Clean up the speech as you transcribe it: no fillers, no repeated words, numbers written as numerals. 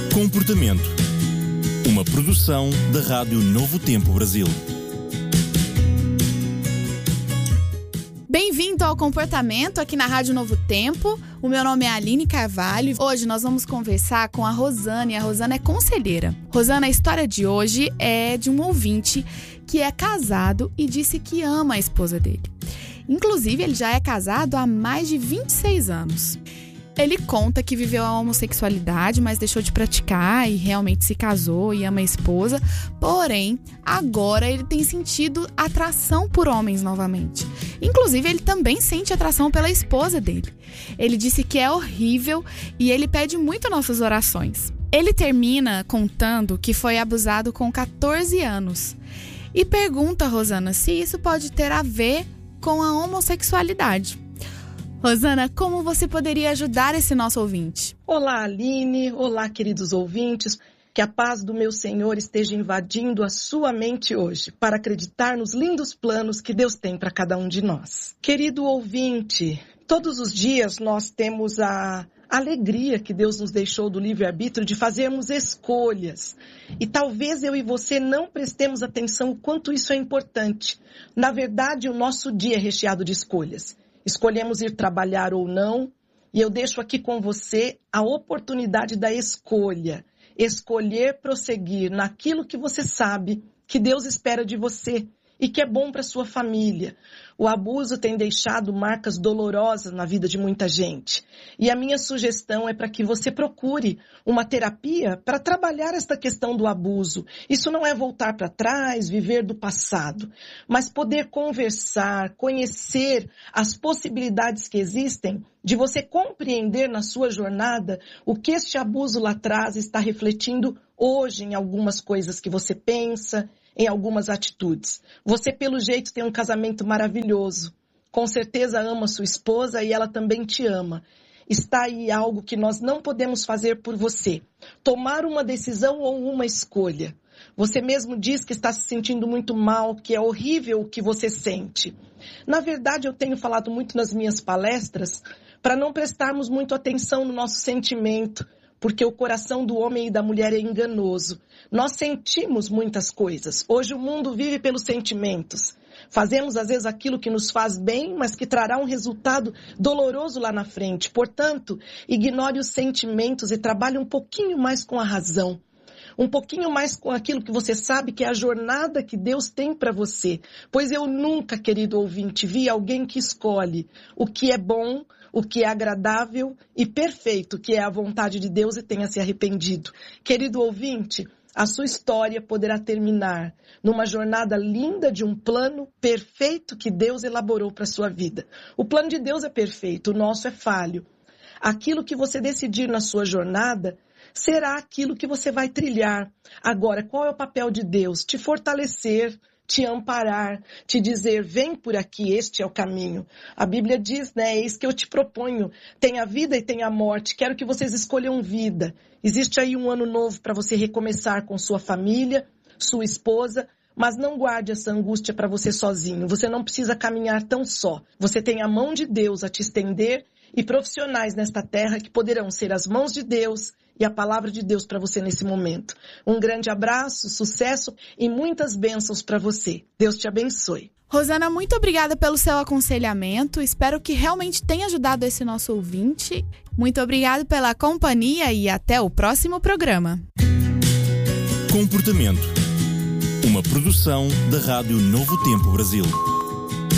Comportamento. Uma produção da Rádio Novo Tempo Brasil. Bem-vindo ao Comportamento aqui na Rádio Novo Tempo. O meu nome é Aline Carvalho. Hoje nós vamos conversar com a Rosana, e a Rosana é conselheira. Rosana, a história de hoje é de um ouvinte que é casado e disse que ama a esposa dele. Inclusive, ele já é casado há mais de 26 anos. Ele conta que viveu a homossexualidade, mas deixou de praticar e realmente se casou e ama a esposa. Porém, agora ele tem sentido atração por homens novamente. Inclusive, ele também sente atração pela esposa dele. Ele disse que é horrível e ele pede muito nossas orações. Ele termina contando que foi abusado com 14 anos. E pergunta, Rosana, se isso pode ter a ver com a homossexualidade. Rosana, como você poderia ajudar esse nosso ouvinte? Olá, Aline. Olá, queridos ouvintes. Que a paz do meu Senhor esteja invadindo a sua mente hoje, para acreditar nos lindos planos que Deus tem para cada um de nós. Querido ouvinte, todos os dias nós temos a alegria que Deus nos deixou do livre-arbítrio de fazermos escolhas. E talvez eu e você não prestemos atenção o quanto isso é importante. Na verdade, o nosso dia é recheado de escolhas. Escolhemos ir trabalhar ou não, e eu deixo aqui com você a oportunidade da escolha. Escolher prosseguir naquilo que você sabe que Deus espera de você e que é bom para sua família. O abuso tem deixado marcas dolorosas na vida de muita gente. E a minha sugestão é para que você procure uma terapia para trabalhar esta questão do abuso. Isso não é voltar para trás, viver do passado, mas poder conversar, conhecer as possibilidades que existem de você compreender na sua jornada o que este abuso lá atrás está refletindo hoje em algumas coisas que você pensa, em algumas atitudes. Você, pelo jeito, tem um casamento maravilhoso. Com certeza ama sua esposa e ela também te ama. Está aí algo que nós não podemos fazer por você. Tomar uma decisão ou uma escolha. Você mesmo diz que está se sentindo muito mal, que é horrível o que você sente. Na verdade, eu tenho falado muito nas minhas palestras para não prestarmos muito atenção no nosso sentimento, porque o coração do homem e da mulher é enganoso. Nós sentimos muitas coisas. Hoje o mundo vive pelos sentimentos. Fazemos às vezes aquilo que nos faz bem, mas que trará um resultado doloroso lá na frente. Portanto, ignore os sentimentos e trabalhe um pouquinho mais com a razão. Um pouquinho mais com aquilo que você sabe que é a jornada que Deus tem para você. Pois eu nunca, querido ouvinte, vi alguém que escolhe o que é bom, o que é agradável e perfeito, que é a vontade de Deus e tenha se arrependido. Querido ouvinte, a sua história poderá terminar numa jornada linda de um plano perfeito que Deus elaborou para a sua vida. O plano de Deus é perfeito, o nosso é falho. Aquilo que você decidir na sua jornada será aquilo que você vai trilhar. Agora, qual é o papel de Deus? Te fortalecer, te amparar, te dizer, vem por aqui, este é o caminho. A Bíblia diz, eis que eu te proponho, tem a vida e tem a morte, quero que vocês escolham vida. Existe aí um ano novo para você recomeçar com sua família, sua esposa, mas não guarde essa angústia para você sozinho, você não precisa caminhar tão só. Você tem a mão de Deus a te estender e profissionais nesta terra que poderão ser as mãos de Deus e a palavra de Deus para você nesse momento. Um grande abraço, sucesso e muitas bênçãos para você. Deus te abençoe. Rosana, muito obrigada pelo seu aconselhamento. Espero que realmente tenha ajudado esse nosso ouvinte. Muito obrigada pela companhia e até o próximo programa. Comportamento. Uma produção da Rádio Novo Tempo Brasil.